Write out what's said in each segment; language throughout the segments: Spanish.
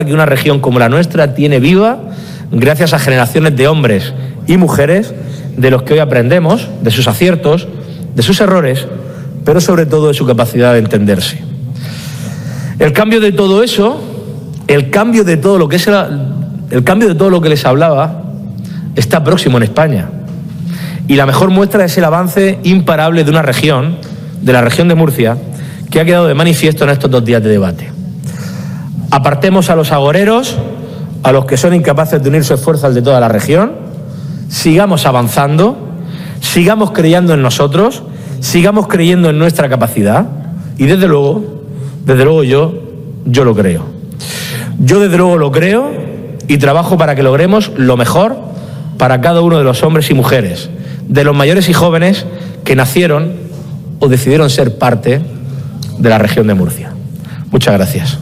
que una región como la nuestra tiene viva gracias a generaciones de hombres y mujeres de los que hoy aprendemos, de sus aciertos, de sus errores, pero sobre todo de su capacidad de entenderse. El cambio de todo eso, el cambio de todo lo que les hablaba, está próximo en España. Y la mejor muestra es el avance imparable de una región, de la región de Murcia, que ha quedado de manifiesto en estos 2 días de debate. Apartemos a los agoreros, a los que son incapaces de unir su esfuerzo al de toda la región, sigamos avanzando, sigamos creyendo en nosotros, sigamos creyendo en nuestra capacidad y desde luego yo lo creo. Yo desde luego lo creo y trabajo para que logremos lo mejor para cada uno de los hombres y mujeres, de los mayores y jóvenes que nacieron o decidieron ser parte de la región de Murcia. Muchas gracias.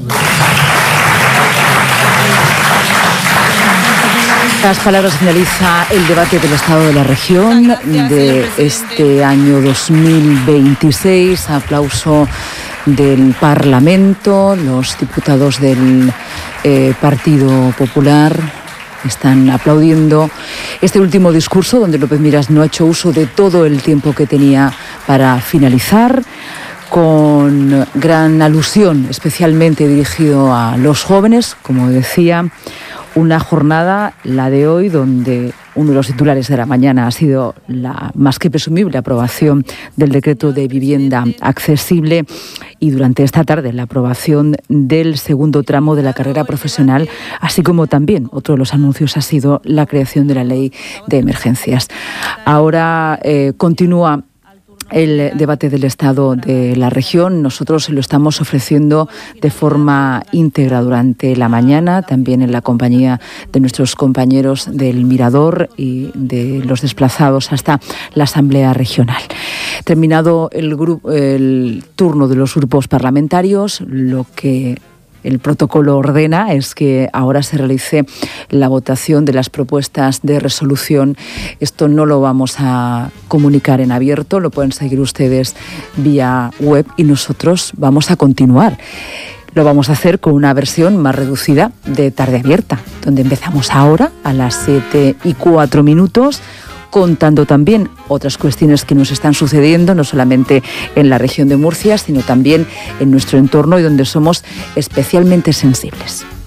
Las palabras finaliza el debate del Estado de la región de este año 2026. Aplauso del Parlamento. Los diputados del Partido Popular están aplaudiendo este último discurso donde López Miras no ha hecho uso de todo el tiempo que tenía para finalizar, con gran alusión especialmente dirigido a los jóvenes, como decía. Una jornada, la de hoy, donde uno de los titulares de la mañana ha sido la más que presumible aprobación del decreto de vivienda accesible y durante esta tarde la aprobación del segundo tramo de la carrera profesional, así como también otro de los anuncios ha sido la creación de la ley de emergencias. Ahora continúa el debate del Estado de la región. Nosotros se lo estamos ofreciendo de forma íntegra durante la mañana, también en la compañía de nuestros compañeros del Mirador y de los desplazados hasta la Asamblea Regional. Terminado el turno de los grupos parlamentarios, lo que el protocolo ordena es que ahora se realice la votación de las propuestas de resolución. Esto no lo vamos a comunicar en abierto, lo pueden seguir ustedes vía web y nosotros vamos a continuar. Lo vamos a hacer con una versión más reducida de Tarde Abierta, donde empezamos ahora a las 7:04, contando también otras cuestiones que nos están sucediendo, no solamente en la región de Murcia, sino también en nuestro entorno y donde somos especialmente sensibles.